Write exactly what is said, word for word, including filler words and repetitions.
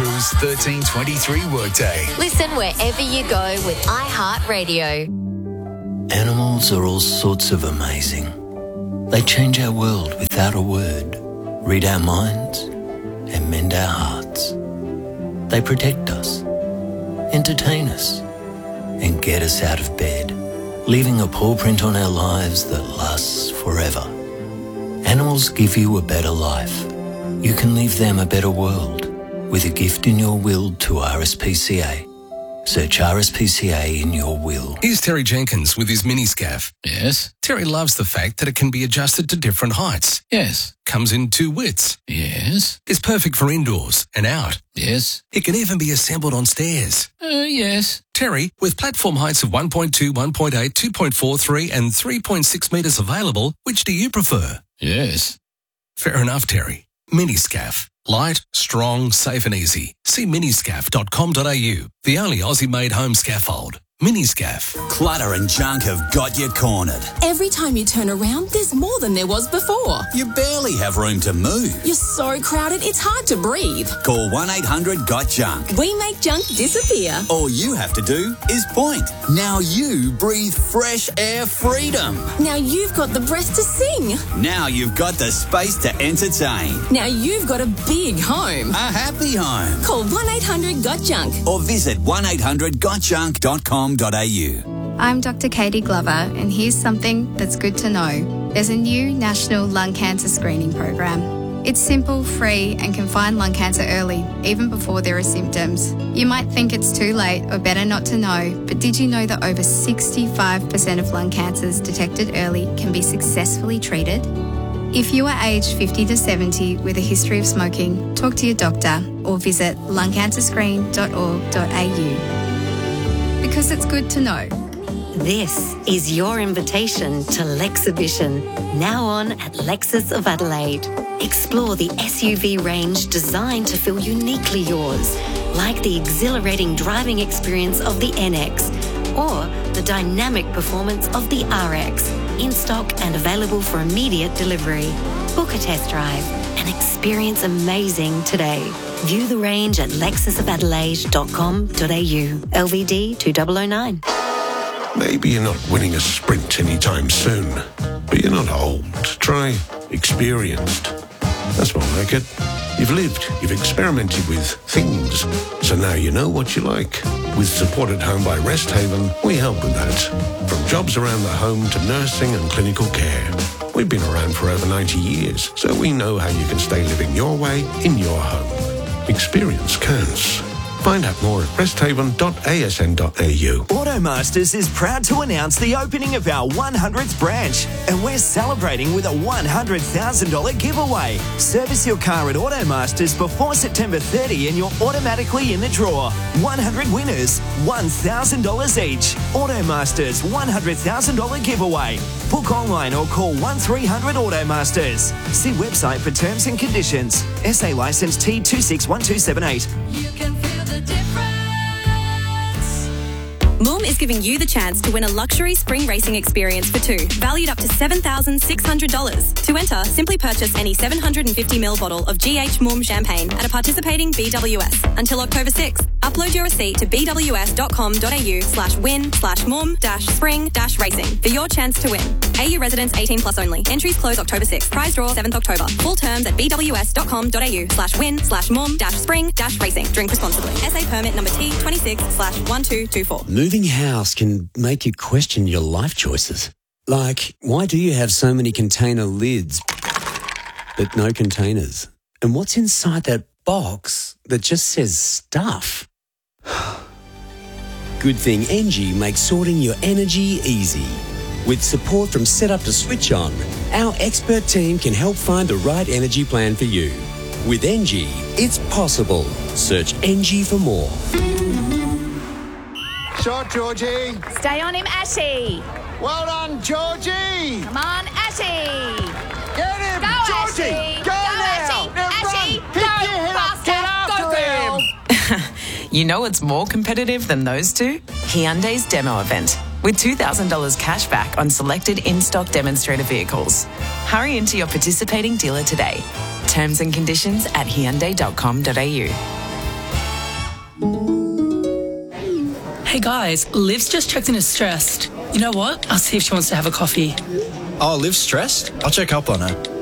Crew's thirteen twenty-three workday. Listen wherever you go with iHeartRadio. Animals are all sorts of amazing. They change our world without a word, read our minds, and mend our hearts. They protect us, entertain us, and get us out of bed, leaving a paw print on our lives that lasts forever. Animals give you a better life. You can leave them a better world with a gift in your will to R S P C A. Search R S P C A in your will. Here's Terry Jenkins with his mini scaff. Yes? Terry loves the fact that it can be adjusted to different heights. Yes. Comes in two widths. Yes? It's perfect for indoors and out. Yes? It can even be assembled on stairs. Uh, yes. Terry, with platform heights of one point two, one point eight, two point four three and three point six metres available, which do you prefer? Yes. Fair enough, Terry. Miniscaff. Light, strong, safe and easy. See miniscaff dot com dot a u. The only Aussie-made home scaffold. Miniscaff. Clutter and junk have got you cornered. Every time you turn around, there's more than there was before. You barely have room to move. You're so crowded, it's hard to breathe. Call one eight hundred got junk. We make junk disappear. All you have to do is point. Now you breathe fresh air freedom. Now you've got the breath to sing. Now you've got the space to entertain. Now you've got a big home. A happy home. Call one eight hundred got junk. Or visit one eight hundred got junk dot com dot a u. I'm Doctor Katie Glover, and here's something that's good to know. There's a new national lung cancer screening program. It's simple, free, and can find lung cancer early, even before there are symptoms. You might think it's too late or better not to know, but did you know that over sixty-five percent of lung cancers detected early can be successfully treated? If you are aged fifty to seventy with a history of smoking, talk to your doctor or visit lung cancer screen dot org dot a u. Because it's good to know. This is your invitation to Lexhibition, now on at Lexus of Adelaide. Explore the S U V range designed to feel uniquely yours, like the exhilarating driving experience of the N X or the dynamic performance of the R X, in stock and available for immediate delivery. Book a test drive and experience amazing today. View the range at lexus of adelaide dot com dot a u. L V D two thousand nine. Maybe you're not winning a sprint anytime soon, but you're not old. Try experienced. That's more like it. You've lived, you've experimented with things, so now you know what you like. With Support at Home by Rest Haven, we help with that. From jobs around the home to nursing and clinical care. We've been around for over ninety years, so we know how you can stay living your way in your home. Experience counts. Find out more at rest haven dot a s n dot a u. Automasters is proud to announce the opening of our one hundredth branch, and we're celebrating with a one hundred thousand dollars giveaway. Service your car at Automasters before September thirtieth and you're automatically in the draw. one hundred winners, one thousand dollars each. Automasters one hundred thousand dollars giveaway. Book online or call one three hundred Automasters. See website for terms and conditions. S A licence T two six one two seven eight. You can feel the difference. Moom is giving you the chance to win a luxury spring racing experience for two, valued up to seven thousand six hundred dollars. To enter, simply purchase any seven hundred fifty milliliter bottle of G H Moom champagne at a participating B W S until October sixth. Upload your receipt to b w s dot com dot a u slash win slash moom dash spring dash racing for your chance to win. A U residents eighteen plus only. Entries close October sixth. Prize draw seventh October. Full terms at b w s dot com dot a u slash win slash moom dash spring dash racing. Drink responsibly. S A permit number T twenty-six slash one two two four. Moving house can make you question your life choices. Like, why do you have so many container lids but no containers? And what's inside that box that just says stuff? Good thing Engie makes sorting your energy easy. With support from setup to switch on, our expert team can help find the right energy plan for you. With Engie, it's possible. Search Engie for more. Shot, Georgie. Stay on him, Ashy. Well done, Georgie. Come on, Ashy. Get him, Go, Georgie. Ashy. Go, Go, now. Ashy. Now Ashy. run. Pick Go, your head up. faster. Get after Go, him. You know it's more competitive than those two? Hyundai's demo event, with two thousand dollars cash back on selected in-stock demonstrator vehicles. Hurry into your participating dealer today. Terms and conditions at hyundai dot com dot a u. Hey guys, Liv's just checked in as stressed. You know what? I'll see if she wants to have a coffee. Oh, Liv's stressed? I'll check up on her.